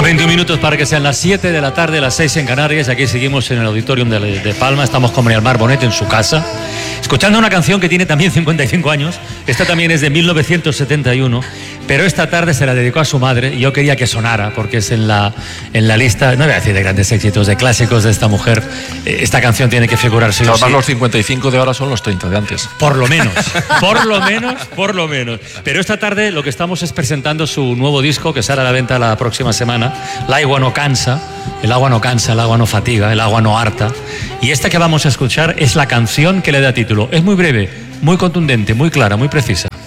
21 minutos para que sean las 7 de la tarde, las 6 en Canarias. Aquí seguimos en el Auditorium de Palma. Estamos con María del Mar Bonet en su casa, escuchando una canción que tiene también 55 años. Esta también es de 1971, pero esta tarde se la dedicó a su madre y yo quería que sonara porque es en la lista, no voy a decir de grandes éxitos, de clásicos de esta mujer. Esta canción tiene que figurar. Sí, además, los 55 de ahora son los 30 de antes. Por lo menos. Pero esta tarde lo que estamos es presentando su nuevo disco que sale a la venta la próxima semana. El agua no cansa, el agua no fatiga, el agua no harta. Y esta que vamos a escuchar es la canción que le da título. Es muy breve, muy contundente, muy clara, muy precisa.